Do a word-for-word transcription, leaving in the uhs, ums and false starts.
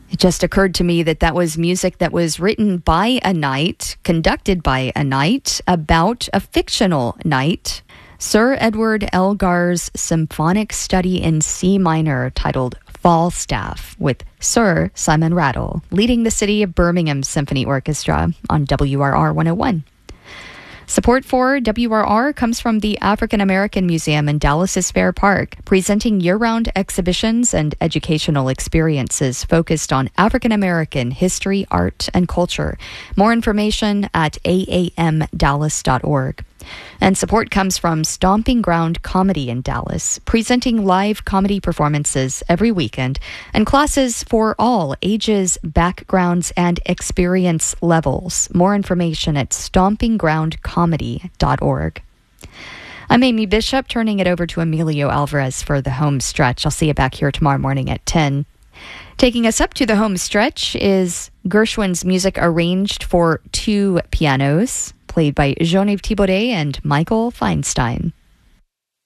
It just occurred to me that that was music that was written by a knight, conducted by a knight, about a fictional knight. Sir Edward Elgar's symphonic study in C minor titled Falstaff, with Sir Simon Rattle leading the City of Birmingham Symphony Orchestra on W R R one oh one. Support for W R R comes from the African American Museum in Dallas's Fair Park, presenting year-round exhibitions and educational experiences focused on African American history, art, and culture. More information at a a m dallas dot org. And support comes from Stomping Ground Comedy in Dallas, presenting live comedy performances every weekend and classes for all ages, backgrounds, and experience levels. More information at stomping ground comedy dot org. I'm Amy Bishop, turning it over to Emilio Alvarez for the home stretch. I'll see you back here tomorrow morning at ten. Taking us up to the home stretch is Gershwin's music arranged for two pianos, played by Jean-Yves Thibaudet and Michael Feinstein.